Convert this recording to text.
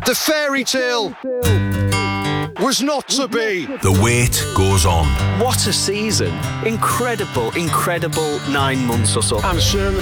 The fairy tale was not to be. The wait goes on. What a season. Incredible 9 months or so. I'm certain